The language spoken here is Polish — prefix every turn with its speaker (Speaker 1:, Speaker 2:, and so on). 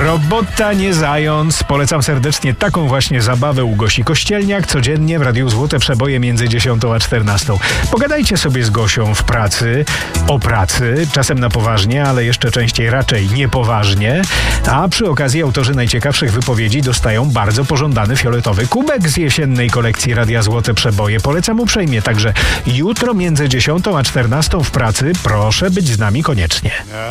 Speaker 1: Robota nie zając. Polecam serdecznie taką właśnie zabawę u Gosi Kościelniak codziennie w Radiu Złote Przeboje między 10 a 14. Pogadajcie sobie z Gosią w pracy, o pracy, czasem na poważnie, ale jeszcze częściej raczej niepoważnie. A przy okazji autorzy najciekawszych wypowiedzi dostają bardzo pożądany fioletowy kubek z jesiennej kolekcji Radia Złote Przeboje. Polecam uprzejmie, także jutro między 10 a 14 w pracy proszę być z nami koniecznie.